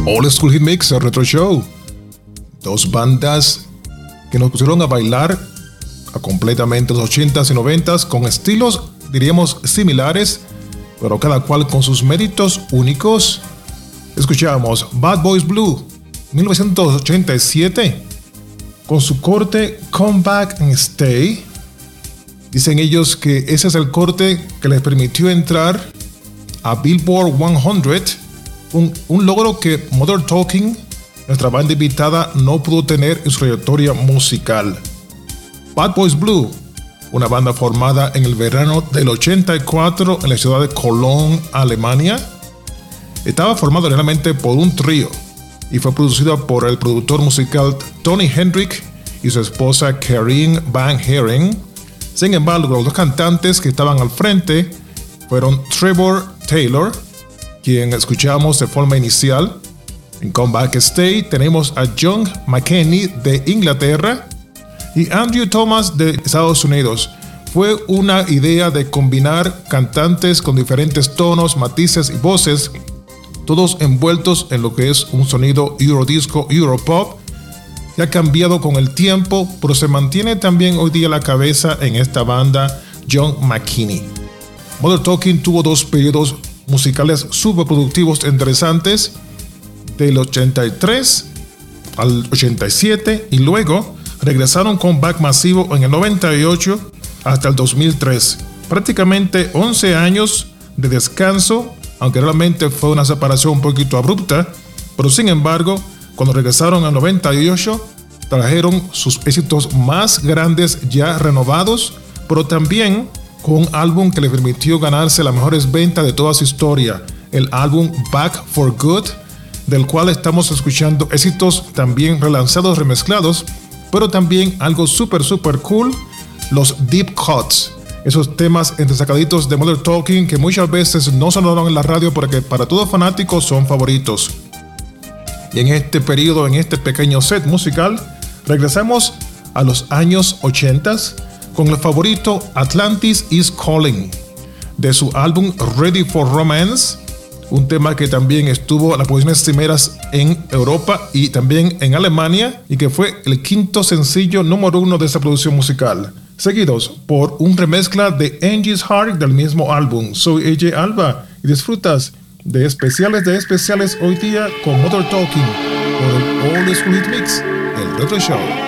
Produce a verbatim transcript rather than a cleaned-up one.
Old School Hit Mix, el Retro Show. Dos bandas que nos pusieron a bailar a completamente los ochentas y noventas con estilos, diríamos, similares, pero cada cual con sus méritos únicos. Escuchamos Bad Boys Blue, mil novecientos ochenta y siete, con su corte Come Back and Stay. Dicen ellos que ese es el corte que les permitió entrar a Billboard cien, un, un logro que Modern Talking, nuestra banda invitada, no pudo tener en su trayectoria musical. Bad Boys Blue, una banda formada en el verano del ochenta y cuatro en la ciudad de Cologne, Alemania, estaba formado realmente por un trío y fue producida por el productor musical Tony Hendrick y su esposa Karin Van Heren. Sin embargo, los dos cantantes que estaban al frente fueron Trevor Taylor, quien escuchamos de forma inicial. En Come Back and Stay tenemos a John McKinney de Inglaterra y Andrew Thomas de Estados Unidos. Fue una idea de combinar cantantes con diferentes tonos, matices y voces, todos envueltos en lo que es un sonido Eurodisco, Europop, que ha cambiado con el tiempo, pero se mantiene también hoy día la cabeza en esta banda John McKinney. Modern Talking tuvo dos periodos musicales superproductivos e interesantes, del ochenta y tres al ochenta y siete, y luego regresaron con back masivo en el noventa y ocho hasta el dos mil tres. Prácticamente once años de descanso, aunque realmente fue una separación un poquito abrupta, pero sin embargo, cuando regresaron en el noventa y ocho, trajeron sus éxitos más grandes ya renovados, pero también con un álbum que le permitió ganarse las mejores ventas de toda su historia, el álbum Back for Good, del cual estamos escuchando éxitos también relanzados, remezclados, pero también algo súper, súper cool, los Deep Cuts, esos temas entresacaditos de Modern Talking que muchas veces no sonaron en la radio porque para todos fanáticos son favoritos. Y en este periodo, en este pequeño set musical, regresamos a los años ochenta con el favorito Atlantis is Calling, de su álbum Ready for Romance, un tema que también estuvo en las posiciones primeras en Europa y también en Alemania, y que fue el quinto sencillo número uno de esa producción musical, seguidos por un remezcla de Angie's Heart del mismo álbum. Soy A J Alba y disfrutas de especiales de especiales hoy día con Modern Talking por el Old School Hit Mix, el Retro Show.